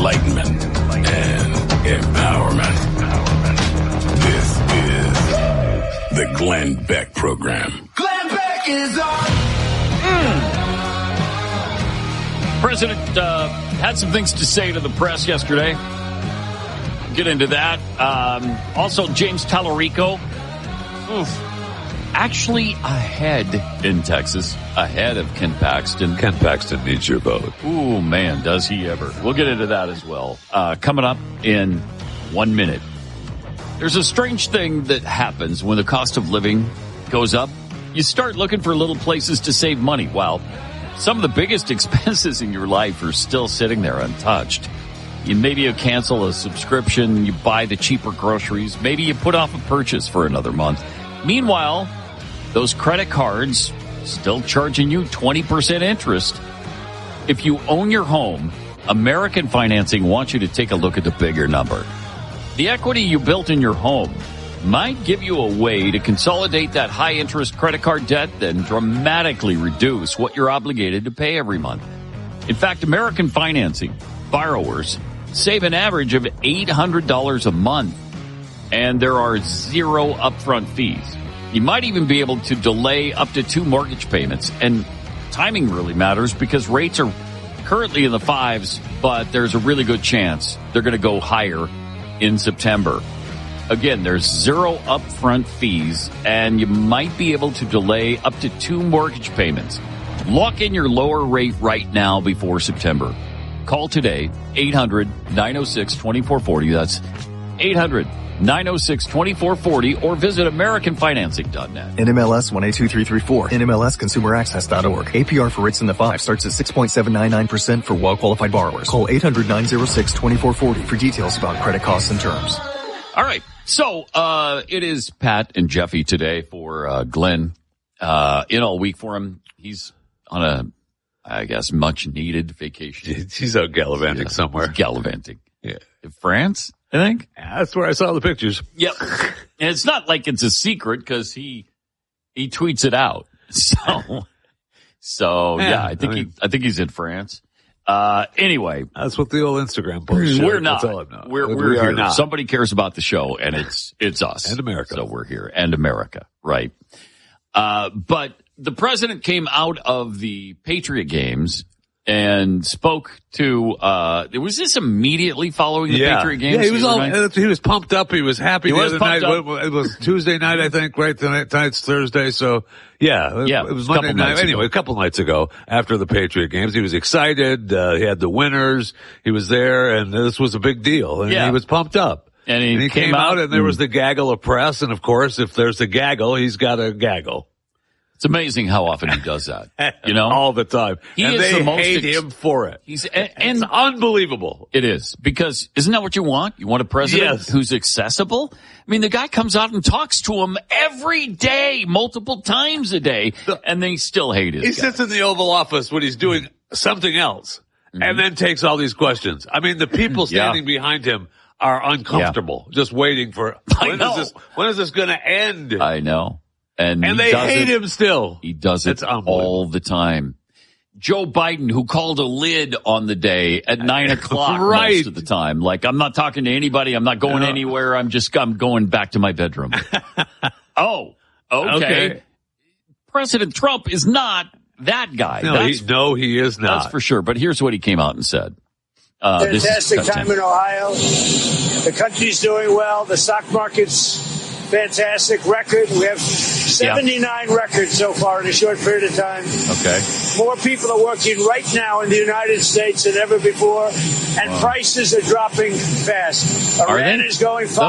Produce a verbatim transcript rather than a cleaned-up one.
enlightenment, and empowerment. This is the Glenn Beck Program. Glenn Beck is on. Mm. President uh, had some things to say to the press yesterday. Get into that. Um, also, James Tallarico, oof, actually ahead in Texas, ahead of Ken Paxton. Ken Paxton needs your vote. Ooh, man, does he ever. We'll get into that as well. Uh, coming up in one minute. There's a strange thing that happens when the cost of living goes up. You start looking for little places to save money. Well, some of the biggest expenses in your life are still sitting there untouched. You maybe you cancel a subscription, you buy the cheaper groceries, maybe you put off a purchase for another month. Meanwhile, those credit cards still charging you twenty percent interest. If you own your home, American Financing wants you to take a look at the bigger number. The equity you built in your home might give you a way to consolidate that high-interest credit card debt, then dramatically reduce what you're obligated to pay every month. In fact, American Financing borrowers save an average of eight hundred dollars a month, and there are zero upfront fees. You might even be able to delay up to two mortgage payments, and timing really matters because rates are currently in the fives, but there's a really good chance they're going to go higher in September. Again, there's zero upfront fees, and you might be able to delay up to two mortgage payments. Lock in your lower rate right now before September. Call today, eight hundred, nine oh six, two four four oh. That's eight hundred, nine oh six, two four four oh, or visit American Financing dot net. N M L S one eight two three three four. N M L S consumer access dot org. A P R for rates in the five starts at six point seven nine nine percent for well-qualified borrowers. Call eight hundred, nine oh six, two four four oh for details about credit costs and terms. All right. So, uh, it is Pat and Jeffy today for, uh, Glenn, uh, in all week for him. He's on a, I guess, much needed vacation. He's out gallivanting yeah, somewhere. Gallivanting. Yeah. In France, I think. Yeah, that's where I saw the pictures. Yep. And it's not like it's a secret because he, he tweets it out. So, so yeah, yeah I think I mean, he, I think he's in France. Uh, anyway. That's what the old Instagram post showed. We're not. That's all I know. We're, we're we here. Are not. Somebody cares about the show, and it's, it's us. And America. So we're here. And America. Right. Uh, but the president came out of the Patriot games and spoke to, uh, was this immediately following the yeah. Patriot games? Yeah, he was all, night? he was pumped up. He was happy he the was other night. Up. It was Tuesday night, I think, right? Tonight's Thursday. So yeah, yeah it was Monday night. Anyway, a couple nights ago after the Patriot games, he was excited. Uh, he had the winners. He was there and this was a big deal. And yeah. he was pumped up. And he, and he came, came out, out and there was the gaggle of press. And of course, if there's a gaggle, he's got a gaggle. It's amazing how often he does that, you know? All the time. He and is they the most hate ex- him for it. He's and, It's unbelievable. It is, because isn't that what you want? You want a president yes. who's accessible? I mean, the guy comes out and talks to him every day, multiple times a day, and they still hate his He guy. sits in the Oval Office when he's doing something else, mm-hmm. and then takes all these questions. I mean, the people standing yeah. behind him are uncomfortable, yeah. just waiting for, when is this, when is this going to end? I know. And, and they hate him still. He does it all the time. Joe Biden, who called a lid on the day at nine o'clock right. most of the time. Like, I'm not talking to anybody. I'm not going no. anywhere. I'm just, I'm going back to my bedroom. oh, okay. okay. President Trump is not that guy. No, he, no, he is not. That's for sure. But here's what he came out and said. Uh, Fantastic this time in Ohio. The country's doing well. The stock market's fantastic record. We have seventy-nine yeah. records so far in a short period of time. Okay. More people are working right now in the United States than ever before, and wow. prices are dropping fast. Iran is going fine.